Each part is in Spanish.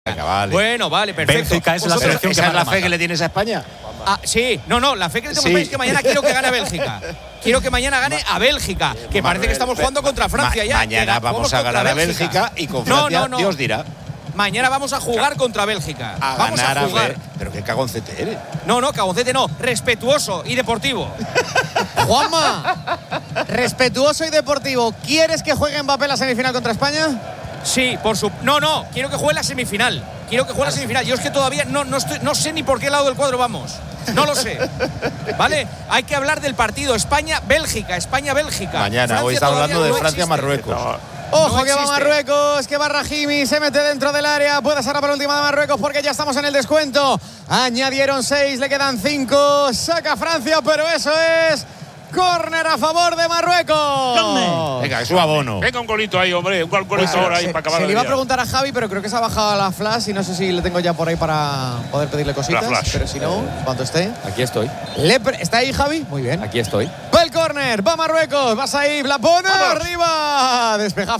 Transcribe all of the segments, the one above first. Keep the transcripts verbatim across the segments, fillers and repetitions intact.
Venga, vale. Bueno, vale, perfecto. Bélgica es la Vosotros- selección ¿Esa que es más la la fe mata. que le tienes a España? Ah, sí, no, no, la fe que le tengo a Sí. España es que mañana quiero que gane a Bélgica. Quiero que mañana gane a Bélgica, que parece que estamos jugando contra Francia Ma- ya. Mañana Que vamos jugamos a contra ganar a Bélgica y con Francia no, no, no. Dios dirá. Mañana vamos a jugar contra Bélgica. A vamos ganar a a jugar. ver. Pero qué cagoncete eres. No, no, cagoncete no, respetuoso y deportivo. Juanma, respetuoso y deportivo. ¿Quieres que juegue Mbappé la semifinal contra España? Sí, por su. No, no, quiero que juegue la semifinal. Quiero que juegue la semifinal. Yo es que todavía no, no, estoy, no sé ni por qué lado del cuadro vamos. No lo sé. ¿Vale? Hay que hablar del partido España-Bélgica. España-Bélgica. Mañana, Francia hoy está todavía hablando de no Francia-Marruecos. Ojo No que va existe. Marruecos, que va Rahimi, se mete dentro del área. Puede ser la penúltima de Marruecos porque ya estamos en el descuento. Añadieron seis, le quedan cinco. Saca Francia, pero eso es córner a favor de Marruecos. Venga, que suba Bono. Venga, un golito ahí, hombre. Un gol- golito Pues, ahora ahí se, para acabar se el le iba a día. preguntar a Javi, pero creo que se ha bajado la flash y no sé si le tengo ya por ahí para poder pedirle cositas. La flash. Pero si no, cuando esté. Aquí estoy, Le pre- ¿Está ahí, Javi? Muy bien. aquí estoy. Va el córner, va Marruecos, va Saïf, la pone Vamos. arriba, despeja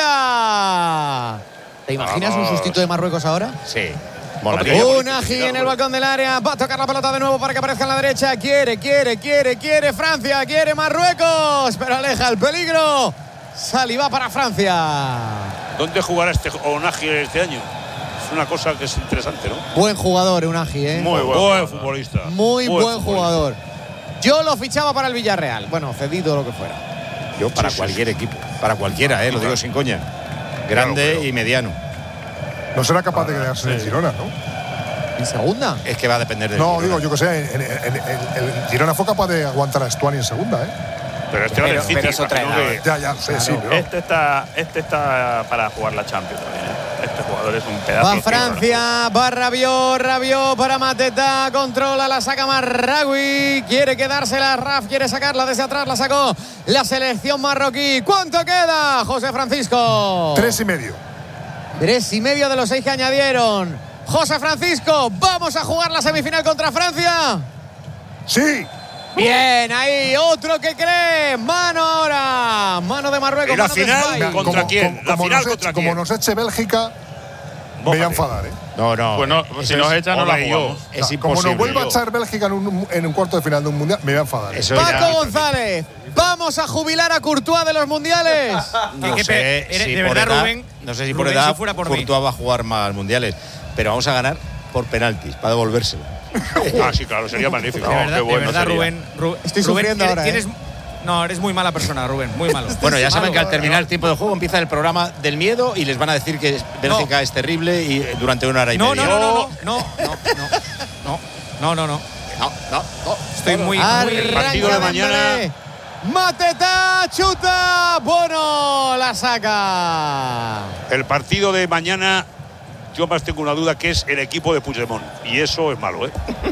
Francia. ¿Te imaginas Vamos. un sustito de Marruecos ahora? Sí. Hombre, Molaría. Un ají en el balcón del área, va a tocar la pelota de nuevo para que aparezca en la derecha. Quiere, quiere, quiere, quiere Francia, quiere Marruecos, pero aleja el peligro. Saliva para Francia. ¿Dónde jugará este Onagi este año? Es una cosa que es interesante, ¿no? Buen jugador, Unagi, ¿eh? Muy buen, buen futbolista. Muy buen, futbolista. jugador. Yo lo fichaba para el Villarreal. Bueno, cedido lo que fuera. Yo para Sí, sí, cualquier sí. equipo. Para cualquiera, eh, lo digo sin coña. Grande Claro, y mediano. No será capaz de quedarse en Girona, ¿no? ¿En segunda? Es que va a depender de. No, digo, yo que sé, en, en- en- en- el Girona fue capaz de aguantar a Stuani en segunda, ¿eh? Pero este va Pero- del City, pero es otra imagino edad. que- Ya, ya, sí, sí, pero. Este está, este está para jugar la Champions también. ¿eh? Este jugador es un pedazo. Va de Francia, va Rabiot, Rabiot para Mateta, controla, la saca Marraoui, quiere quedársela, Raf quiere sacarla desde atrás, la sacó la selección marroquí. ¿Cuánto queda, José Francisco? Tres y medio. Tres y medio de los seis que añadieron. José Francisco, ¿vamos a jugar la semifinal contra Francia? ¡Sí! Bien, ahí, otro que cree. Mano ahora. Mano de Marruecos. ¿Y la mano de final? España. Con- ¿Contra quién? La final nos contra eche, quién. como nos eche Bélgica, me voy a enfadar, ¿eh? No, no. Pues no, eso si nos es- echan, no la hombre, yo- jugamos. Es Como imposible. nos vuelva a yo- echar Bélgica en un, en un cuarto de final de un mundial, me voy a enfadar. ¿eh? Eso Paco ya- González, ¿vamos a jubilar a Courtois de los mundiales? No Que- que sé pe- si de por verdad, edad, Rubén, no sé si por Rubén, edad si fuera por mí. Courtois va a jugar más mundiales, pero vamos a ganar por penaltis para devolvérselo. Ah, sí, claro, sería magnífico. De verdad, qué bueno de verdad sería. Rubén, Ru- Estoy Rubén, sufriendo eres- ahora, ¿eh? tienes- No, eres muy mala persona, Rubén, muy malo. Bueno, ya saben Malo. que al terminar el tiempo de juego empieza el programa del miedo y les van a decir que Bélgica es terrible y durante una hora y No, media. no, no, no, no, no, no, no, no, no, no. no, no, no. Estoy muy, muy. Arranca partido de mañana- Dembélé. Mateta, chuta. Bono la saca. El partido de mañana, yo más tengo una duda, que es el equipo de Puigdemont. Y eso es malo, ¿eh?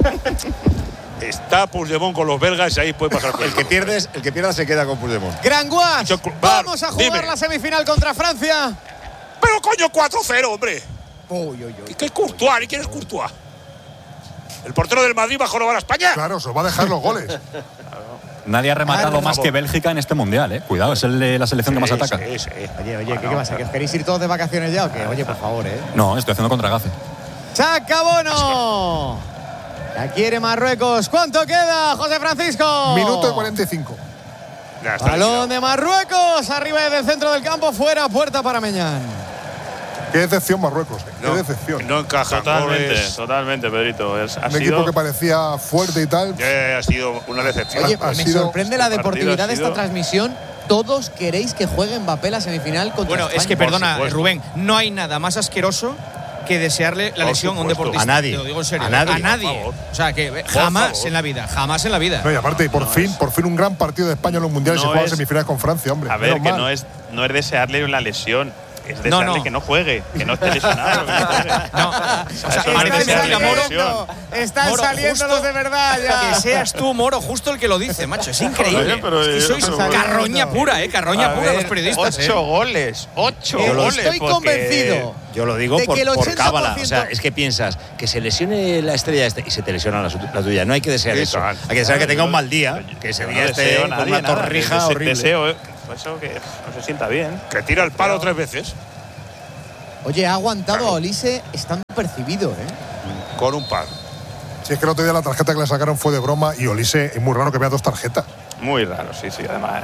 Está Puigdemont con los belgas y ahí puede pasar El que pierdes, el que pierda se queda con Puigdemont. Granguas, Yo- vamos a jugar dime. la semifinal contra Francia. Pero coño, cuatro cero, hombre. ¿Y qué es Courtois? ¿Y quién es Courtois? ¿El portero del Madrid va a jorobar a España? Claro, se os va a dejar los goles. Nadie ha rematado Por más favor. que Bélgica en este mundial, ¿eh? Cuidado, es el de la selección que más Sí, ataca. sí, sí. Oye, oye, ¿qué, qué pasa? ¿Que os queréis ir todos de vacaciones ya o qué? Oye, por favor, ¿eh? No, estoy haciendo contragafe. ¡Saca Bono! La quiere Marruecos. ¿Cuánto queda, José Francisco? Minuto y cuarenta y cinco. Ya está Balón liquidado. de Marruecos. Arriba del centro del campo. Fuera, puerta para Meñán. Qué decepción Marruecos, ¿eh? Qué No, decepción. No encaja. Totalmente, goles. totalmente, Pedrito. Es, ha Un sido, equipo que parecía fuerte y tal. Ya ha sido una decepción. Oye, Ha me sido- sorprende la este partido deportividad ha de esta sido- transmisión. Todos queréis que juegue Mbappé la semifinal contra Bueno, España. es que Por perdona, supuesto. Rubén, no hay nada más asqueroso que desearle la Por lesión a un supuesto. deportista. A nadie. Te lo digo en serio. A nadie. A nadie. Por favor. O sea, que eh, jamás favor. en la vida, jamás en la vida. No, y aparte, por fin, por fin un gran partido de España en los mundiales No y se juega es- semifinales con Francia, hombre. A ver, Menos que mal. no es, no es desearle una lesión. Es No, desearle no. que no juegue, que no esté lesionado. que no juegue. No, o Eso sea, es parece desearle mentira, una Moro. lesión. Están Moro, saliendo justo los de verdad ya. Que seas tú, Moro, justo el que lo dice, macho. Es increíble. Oye, pero es que yo sois no sé. carroña pura, ¿eh? Carroña A pura ver, los periodistas. Ocho ¿eh? goles, ocho Eh, goles. Estoy porque- convencido. Yo lo digo De por, que el por ochenta por cábala. O ciento sea, es que piensas que se lesione la estrella este y se te lesiona la, su- la tuya. No hay que desear Sí, eso. tal. Hay que desear que Claro, tenga un yo- mal día, que ese yo día no esté deseo a con nadie una nada, torrija des- horrible. Deseo, eh, eso que no se sienta bien. Que tira el palo tres veces. Oye, ha aguantado claro. a Olise estando percibido, ¿eh? Con un par. Si es que el otro día la tarjeta que le sacaron fue de broma y Olise es muy raro que vea dos tarjetas. Muy raro, sí, sí, además.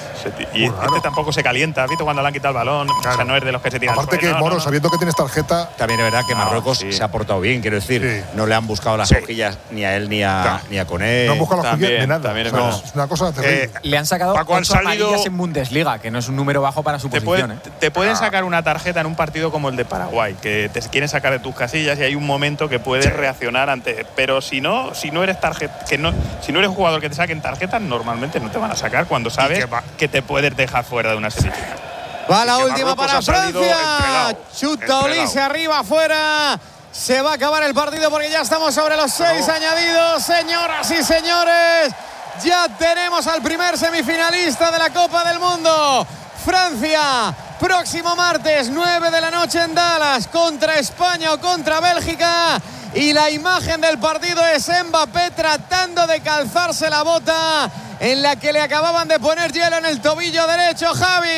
Y este tampoco se calienta, ¿has visto cuando le han quitado el balón? Claro. O sea, no es de los que se tiran. Aparte que no, Moro, no, no. sabiendo que tienes tarjeta. También es verdad que Marruecos no, sí. se ha portado bien, quiero decir. Sí. No le han buscado las sí. hojillas ni a él ni a, claro. ni a Koné. No han buscado las hojillas de nada. También es, o sea, es una cosa terrible. Eh, le han sacado Paco, ocho salido... amarillas en Bundesliga, que no es un número bajo para su te posición. Puede, ¿eh? Te pueden ah. sacar una tarjeta en un partido como el de Paraguay, que te quieren sacar de tus casillas y hay un momento que puedes sí. reaccionar ante. Pero si no, si no eres tarjeta, que no, si no eres un jugador que te saquen tarjetas, normalmente no te van a sacar cuando sabes que, que te puedes dejar fuera de una semifinal. Va la última para Francia. Chuta Olise arriba, afuera. Se va a acabar el partido porque ya estamos sobre los seis no. añadidos. Señoras y señores, ya tenemos al primer semifinalista de la Copa del Mundo. Francia, próximo martes, nueve de la noche en Dallas, contra España o contra Bélgica. Y la imagen del partido es Mbappé tratando de calzarse la bota en la que le acababan de poner hielo en el tobillo derecho,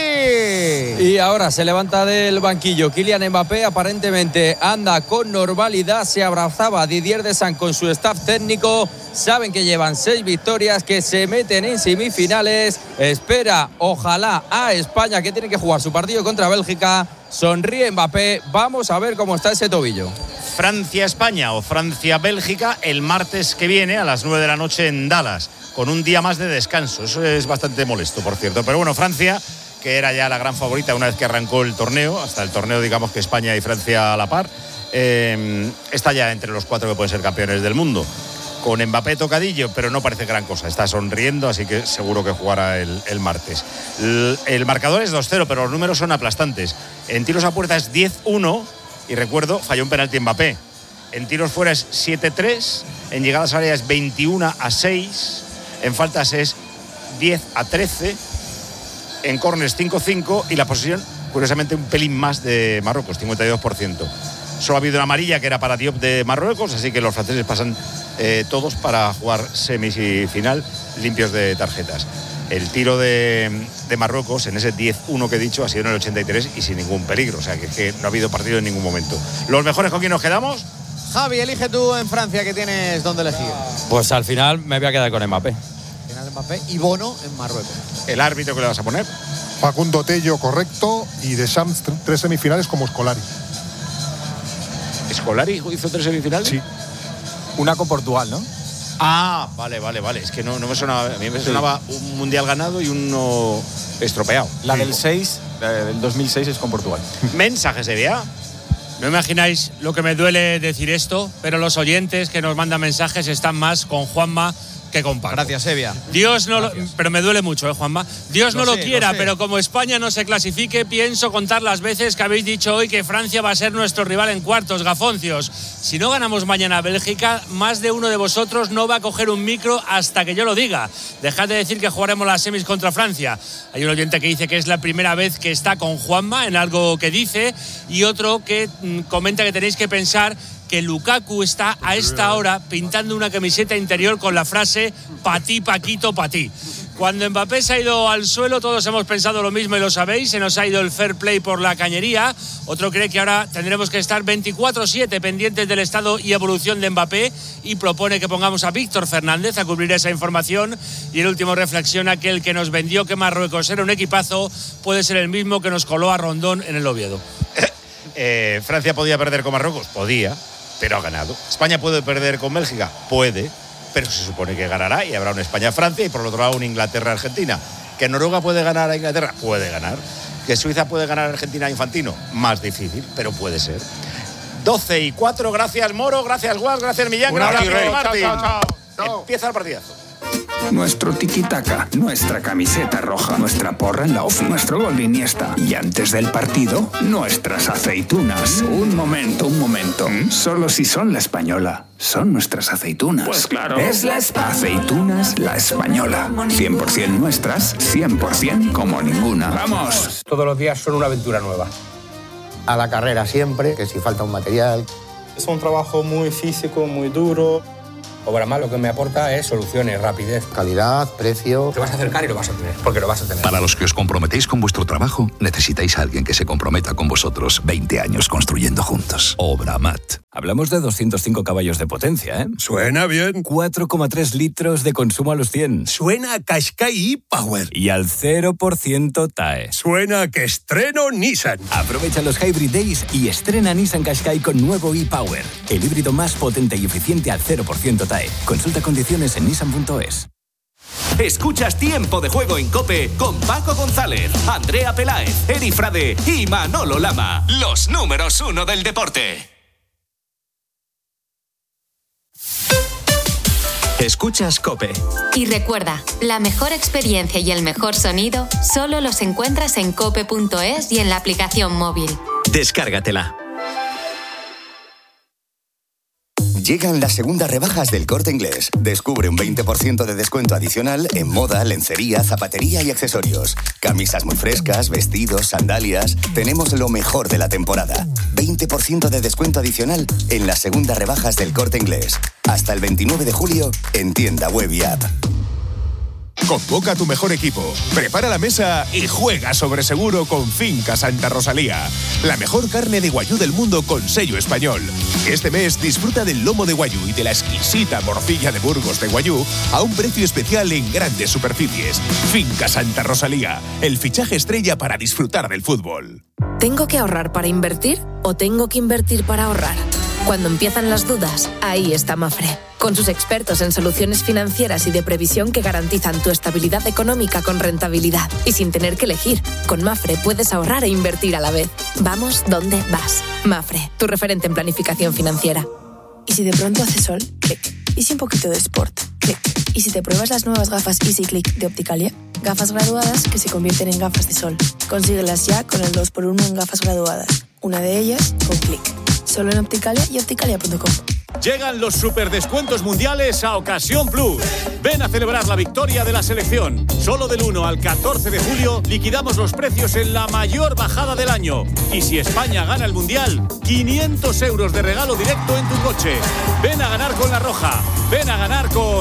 Javi. Y ahora se levanta del banquillo Kylian Mbappé, aparentemente anda con normalidad, se abrazaba a Didier Deschamps con su staff técnico, saben que llevan seis victorias, que se meten en semifinales, espera ojalá a España, que tiene que jugar su partido contra Bélgica, sonríe Mbappé, vamos a ver cómo está ese tobillo. Francia-España o Francia-Bélgica el martes que viene a las nueve de la noche en Dallas, con un día más de descanso. Eso es bastante molesto, por cierto. Pero bueno, Francia, que era ya la gran favorita una vez que arrancó el torneo, hasta el torneo, digamos que España y Francia a la par, eh, está ya entre los cuatro que pueden ser campeones del mundo. Con Mbappé tocadillo, pero no parece gran cosa. Está sonriendo, así que seguro que jugará el, el martes. El, el marcador es dos cero, pero los números son aplastantes. En tiros a puerta es diez uno. Y recuerdo, falló un penalti Mbappé. En tiros fuera es siete tres, en llegadas a área es veintiuno a seis, en faltas es diez a trece, en córners cinco cinco y la posesión, curiosamente, un pelín más de Marruecos, cincuenta y dos por ciento. Solo ha habido una amarilla que era para Diop de Marruecos, así que los franceses pasan eh, todos para jugar semifinal limpios de tarjetas. El tiro de, de Marruecos en ese diez uno que he dicho ha sido en el ochenta y tres y sin ningún peligro, o sea que, es que no ha habido partido en ningún momento. ¿Los mejores con quién nos quedamos? Javi, elige tú en Francia, que tienes dónde elegir. Pues al final me voy a quedar con Mbappé. Al final Mbappé y Bono en Marruecos. ¿El árbitro que le vas a poner? Facundo Tello, correcto, y Deschamps tres semifinales como Scolari. ¿Scolari hizo tres semifinales? Sí. Una con Portugal, ¿no? Ah, vale, vale, vale. Es que no, no me sonaba. A mí me sonaba sí. un mundial ganado y uno estropeado. La sí. del seis, la del dos mil seis es con Portugal. Mensajes de vía. No imagináis lo que me duele decir esto, pero los oyentes que nos mandan mensajes están más con Juanma que con Paco. Gracias, Sevilla. Dios no Gracias. Lo, pero me duele mucho, ¿eh, Juanma? Dios lo no sé, lo quiera, lo pero como España no se clasifique, pienso contar las veces que habéis dicho hoy que Francia va a ser nuestro rival en cuartos, gafoncios. Si no ganamos mañana a Bélgica, más de uno de vosotros no va a coger un micro hasta que yo lo diga. Dejad de decir que jugaremos las semis contra Francia. Hay un oyente que dice que es la primera vez que está con Juanma en algo que dice, y otro que mm, comenta que tenéis que pensar que Lukaku está a esta hora pintando una camiseta interior con la frase "pa' ti, Paquito, pa' ti". Cuando Mbappé se ha ido al suelo, todos hemos pensado lo mismo y lo sabéis, se nos ha ido el fair play por la cañería. Otro cree que ahora tendremos que estar veinticuatro siete pendientes del estado y evolución de Mbappé y propone que pongamos a Víctor Fernández a cubrir esa información. Y el último reflexiona que el que nos vendió que Marruecos era un equipazo puede ser el mismo que nos coló a Rondón en el Oviedo. eh, Francia podía perder con Marruecos, podía, pero ha ganado. España puede perder con Bélgica, puede, pero se supone que ganará y habrá un España-Francia y por el otro lado un Inglaterra-Argentina. ¿Que Noruega puede ganar a Inglaterra? Puede ganar. ¿Que Suiza puede ganar a Argentina a Infantino? Más difícil, pero puede ser. doce y cuatro, gracias Moro, gracias Guas, gracias Millán, gracias Martín. Chao, chao, chao. Empieza el partidazo. Nuestro tiki-taka, nuestra camiseta roja, nuestra porra en la ofi, nuestro gol de Iniesta. Y antes del partido, nuestras aceitunas. Un momento, un momento. ¿Mm? Solo si son la española. Son nuestras aceitunas. Pues claro. Es la española. Aceitunas La Española. cien por ciento nuestras, cien por ciento como ninguna. ¡Vamos! Todos los días son una aventura nueva. A la carrera siempre, que si falta un material. Es un trabajo muy físico, muy duro. Obramat lo que me aporta es soluciones, rapidez, calidad, precio. Te vas a acercar y lo vas a tener, porque lo vas a tener. Para los que os comprometéis con vuestro trabajo, necesitáis a alguien que se comprometa con vosotros. veinte años construyendo juntos. Obramat. Hablamos de doscientos cinco caballos de potencia, ¿eh? Suena bien. cuatro coma tres litros de consumo a los cien. Suena a Qashqai e-Power. Y al cero por ciento T A E. Suena a que estreno Nissan. Aprovecha los Hybrid Days y estrena Nissan Qashqai con nuevo e-Power. El híbrido más potente y eficiente al cero por ciento T A E. Consulta condiciones en nissan punto es. Escuchas Tiempo de Juego en COPE con Paco González, Andrea Peláez, Eri Frade y Manolo Lama. Los números uno del deporte. Escuchas COPE. Y recuerda, la mejor experiencia y el mejor sonido solo los encuentras en cope punto es y en la aplicación móvil. Descárgatela. Llegan las segundas rebajas del Corte Inglés. Descubre un veinte por ciento de descuento adicional en moda, lencería, zapatería y accesorios. Camisas muy frescas, vestidos, sandalias. Tenemos lo mejor de la temporada. veinte por ciento de descuento adicional en las segundas rebajas del Corte Inglés. Hasta el veintinueve de julio en tienda web y app. Convoca a tu mejor equipo, prepara la mesa y juega sobre seguro con Finca Santa Rosalía. La mejor carne de guayú del mundo con sello español. Este mes disfruta del lomo de guayú y de la exquisita morcilla de Burgos de guayú a un precio especial en grandes superficies. Finca Santa Rosalía, el fichaje estrella para disfrutar del fútbol. ¿Tengo que ahorrar para invertir o tengo que invertir para ahorrar? Cuando empiezan las dudas, ahí está Mafre, con sus expertos en soluciones financieras y de previsión que garantizan tu estabilidad económica con rentabilidad y sin tener que elegir. Con Mafre puedes ahorrar e invertir a la vez. Vamos donde vas. Mafre, tu referente en planificación financiera. ¿Y si de pronto hace sol? Clic. ¿Y si un poquito de sport? Clic. ¿Y si te pruebas las nuevas gafas Easy Click de Opticalia? Gafas graduadas que se convierten en gafas de sol. Consíguelas ya con el dos por uno en gafas graduadas. Una de ellas con Clic. Solo en Opticalia y opticalia punto com. Llegan los superdescuentos mundiales a Ocasión Plus. Ven a celebrar la victoria de la selección. Solo del uno al catorce de julio liquidamos los precios en la mayor bajada del año. Y si España gana el mundial, quinientos euros de regalo directo en tu coche. Ven a ganar con La Roja. Ven a ganar con